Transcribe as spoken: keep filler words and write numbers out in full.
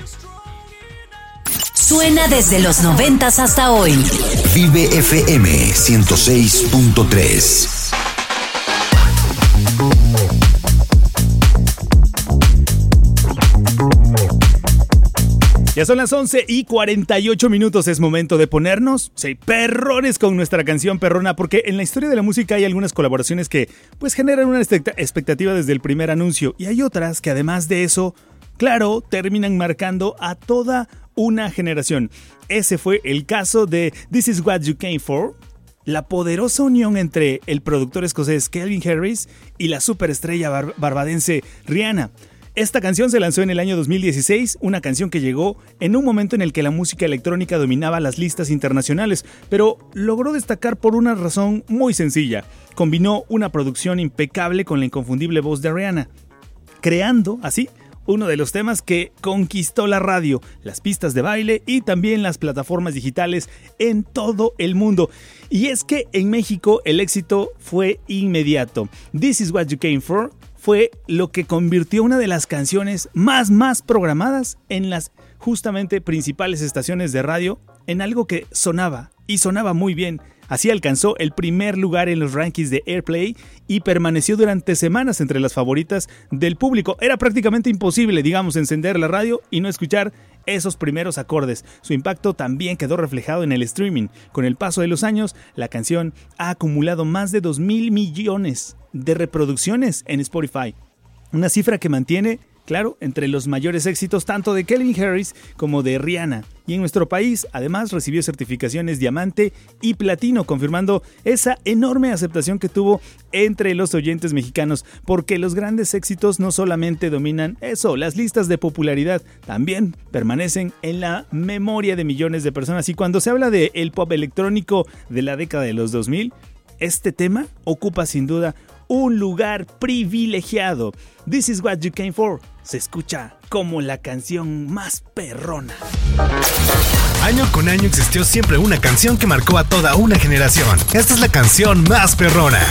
Suena desde los noventas hasta hoy. Vive F M ciento seis punto tres. Ya son las once y cuarenta y ocho minutos, es momento de ponernos, sí, perrones con nuestra canción perrona, porque en la historia de la música hay algunas colaboraciones que pues generan una expectativa desde el primer anuncio, y hay otras que además de eso, claro, terminan marcando a toda una generación. Ese fue el caso de This Is What You Came For, la poderosa unión entre el productor escocés Calvin Harris y la superestrella bar- barbadense Rihanna. Esta canción se lanzó en el año dos mil dieciséis, una canción que llegó en un momento en el que la música electrónica dominaba las listas internacionales, pero logró destacar por una razón muy sencilla. Combinó una producción impecable con la inconfundible voz de Rihanna, creando así uno de los temas que conquistó la radio, las pistas de baile y también las plataformas digitales en todo el mundo. Y es que en México el éxito fue inmediato. This Is What You Came For fue lo que convirtió una de las canciones más más programadas en las justamente principales estaciones de radio en algo que sonaba y sonaba muy bien. Así alcanzó el primer lugar en los rankings de Airplay y permaneció durante semanas entre las favoritas del público. Era prácticamente imposible, digamos, encender la radio y no escuchar esos primeros acordes. Su impacto también quedó reflejado en el streaming. Con el paso de los años, la canción ha acumulado más de dos mil millones de reproducciones en Spotify. Una cifra que mantiene, claro, entre los mayores éxitos tanto de Calvin Harris como de Rihanna. Y en nuestro país, además, recibió certificaciones diamante y platino, confirmando esa enorme aceptación que tuvo entre los oyentes mexicanos, porque los grandes éxitos no solamente dominan eso, las listas de popularidad, también permanecen en la memoria de millones de personas. Y cuando se habla de el pop electrónico de la década de los dos mil, este tema ocupa sin duda un lugar privilegiado. This Is What You Came For se escucha como la canción más perrona. Año con año existió siempre una canción que marcó a toda una generación. Esta es la canción más perrona.